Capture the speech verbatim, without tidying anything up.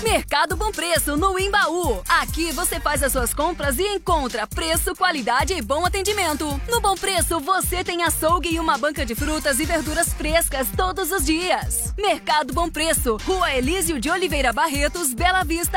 Mercado Bom Preço, no Imbaú. Aqui você faz as suas compras e encontra preço, qualidade e bom atendimento. No Bom Preço, você tem açougue e uma banca de frutas e verduras frescas todos os dias. Mercado Bom Preço, Rua Elísio de Oliveira Barretos, Bela Vista,